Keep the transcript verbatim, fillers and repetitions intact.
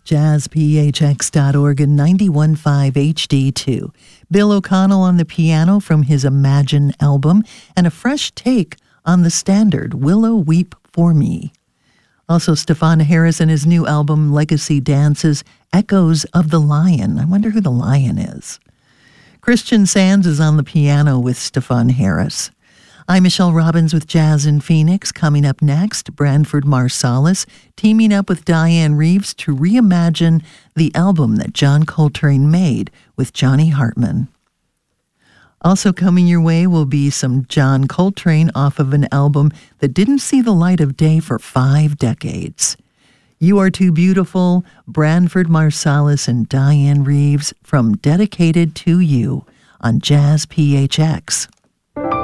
jazz p h x dot org and ninety-one point five H D two. Bill O'Connell on the piano from his Imagine album, and a fresh take on the standard Willow Weep for Me. Also, Stefan Harris and his new album Legacy Dances, Echoes of the Lion. I wonder who the lion is. Christian Sands is on the piano with Stefan Harris. I'm Michelle Robbins with Jazz in Phoenix. Coming up next, Branford Marsalis teaming up with Diane Reeves to reimagine the album that John Coltrane made with Johnny Hartman. Also coming your way will be some John Coltrane off of an album that didn't see the light of day for five decades. You Are Too Beautiful, Branford Marsalis and Diane Reeves from Dedicated to You on Jazz P H X.